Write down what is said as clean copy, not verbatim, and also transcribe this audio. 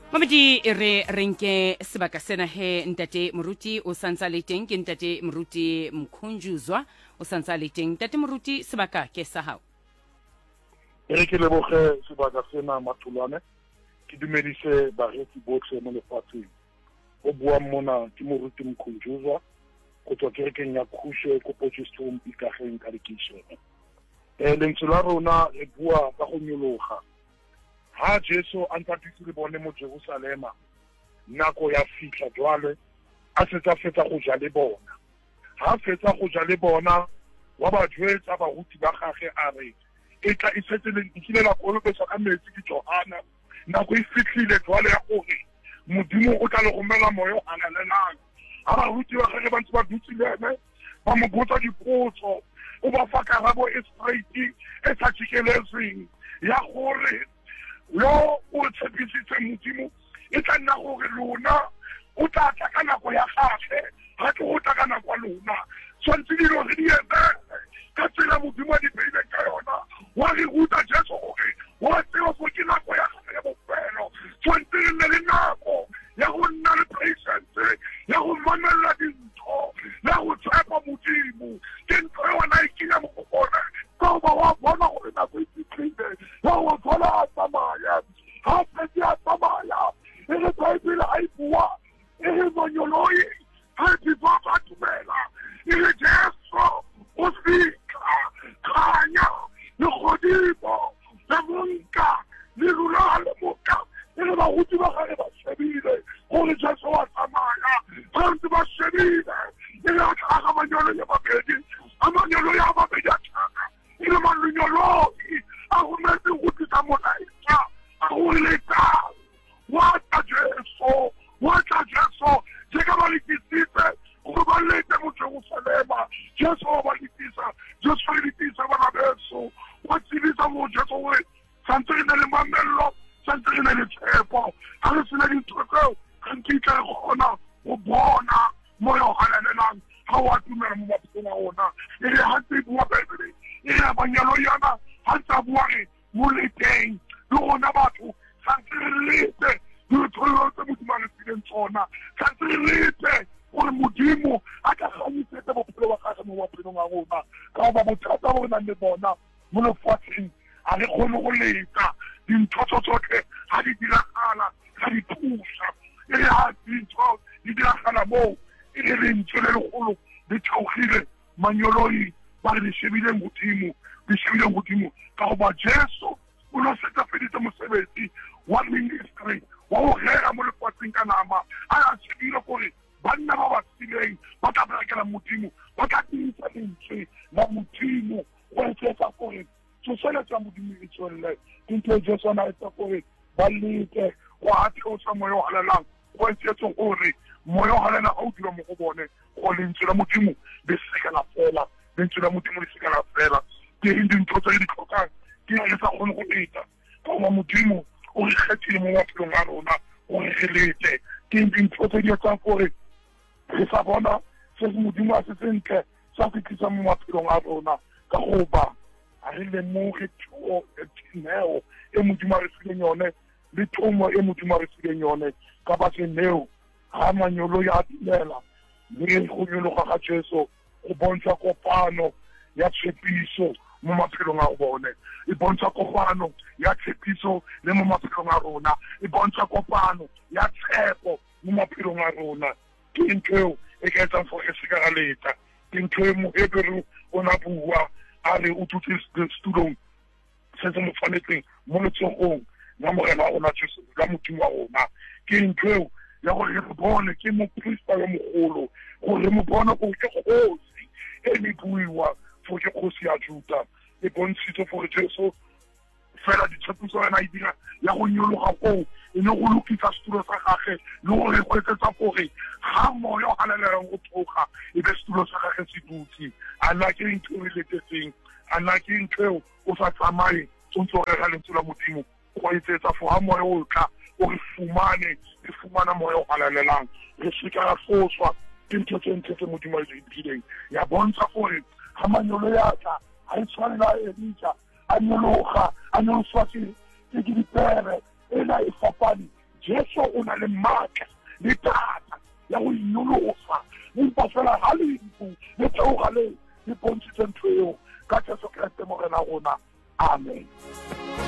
Mamadi re renke sebaka sena he ntate Moruti o santsa le teng ke ntate Moruti Mkhunjuzwa o santsa le teng ntate Moruti sebaka ke sa hao re ke leboge sebaka sena Mathulwane ke dumedise baretsi botlhe mo lefatsheng o bua mona ke Moruti Mkhunjuzwa go tswa kerekeng ya Khushe ko Potchefstroom Ikageng ka lekeišene lentswe la rona re bua ka go nyologa ha Jesu a ntse le bone mo Jerusalema nako ya fitla jwale a fetsa go ja le bona ha fetsa go ja le bona wa ba jwetsa baruti ba gage a re e tla e setse le nkile la kolobetsa ka metsi ke Johana nako e fitlhile jwale ya gore modimo o tla le romela moyo a nalelang a baruti ba gage ba ntse ba dutse lene ba mo botsa dipotso o ba fa karabo e straight e sa tšikeletseng ya gore yo o tshepisitse modimo e tla nna gore lona o tla tla ka nako ya gagwe ga ke go tla ka nako ya lona tshwantse dilo re di etse ka tsela modimo a di beile ka yona wa re ruta Jesu gore wa tseba go ke nako ya gagwe ya bofelo tshwantse re nne le nako ya go nna le patience ya go mamella dintho ya go tshepa modimo ke ntho yona e kenya mo go bone ka ba wa bona gore nako e fitlhile ya go tlhola a tsamaya ha fetsi a tsamaya e re Baebile a e bua e re monyoloi ha difa ba dumela e re Jesu o fika kanya le godimo le monka le rula le moka e re baruti ba gare ba shebile gore Jesu wa tsamaya ha ntse ba shebile e re a tlhaga manyolo ya babedi a manyolo ya babedi a tlhaga e le manyoloi a rometse go tlisa molaetsa a gore letang wa tla Jesu je ka ba letisitse gore ba lete mo Jerusalema Jesu wa ba letisa Jesu wa letisa bana beso wa tsebisa mo Jesu gore santse re na le mamello santse re na le tshepo ga re sena dintho tseo ga nkitla re kgona go bona moyo halalelang ga wa tumela mo maphelong a ona e re ha tse bua Baebile e re banyalo yana ha tsa bua re mo leteng le gona batho santse re lete dithololo tse modimo a re fileng tsona santse re lete gore modimo a ka ganyisetse bophelo ba gage mo maphelong a rona ka ba bothata bo re nang le bona mo lefatsheng a re kgone go leta dintho tsotlhe ga di diragala ga di thusa e re ha dintho di diragala moo e re lentswe le legolo le theogile manyoloi ba re di shebile modimo ka goba Jesu o no setsa feditse mosebetsi wa ministry wa go gera mo lefatsheng ka nama a ya shebile gore banna ba ba sileng ba tla berekela modimo ba tla dirisa lentswe la modimo go etsetsa gore tsoseletso ya modimo e tswelele ke ntho e Jesu ana etsa gore ba lete go a theosa moyo o halelang go etsetse gore moyo o halela ga o dira mo go bone go lentswe la modimo le sekela fela lentswe la modimo le sekela fela ke dintho tse di tlhokang ke re sa kgone go leta ka wa modimo o re kgethile mo maphelong a rona o re lete ke dintho tse di etsang gore re sa bona se modimo a se sentle sa fitlhisa mo maphelong a rona ka go ba a re lemoge thuo e tineo e modimo a re fileng yone le thomo e modimo a re fileng yone ka bakeng leo ga manyolo ya dumela le go nyologa ga Jesu go bontsha kopano ya tshepiso mo maphelong a bone e bontsha kopano ya tshepiso le mo maphelong a rona e bontsha kopano ya tshepo mo maphelong a rona ke ntho e ka etsang gore se ka leta ke ntho e mo Hebrew o na bua a re o tutse setulong se se mo tshwanetseng mo letsogong la morena wa rona Jesu la modimo wa rona ke ntho ya gore re bone ke moprista yo mogolo gore mo bona go ke kgosi e le buiwa for ke kgosi ya Juda e bontshitse gore Jesu fela ditshepiso ena e dira ya go nyologa go e le go lokisa setulo sa gage le gore go etsetsa gore ga moyo a lelelang go thoga e be setulo sa gage se dutse a nna ke ntho e letetseng a nna ke ntho o sa tsamaye tsontse o rega lentswe la modimo go etsetsa for ga moyo o tla o re fumana moyo a lelelang re seka ra foswa ke ntho tse ntle tse modimo a di dileng ya bontsha gore ga manyolo ya tla a e tshwanela Elija a nyologa a nyoloswa ke dipere ena e fapane Jesu o na le maatla le tata ya go inyolosa empa fela ga lempu le theogale le bontshitse ntho eo ka Jesu Kriste morena rona. Amen.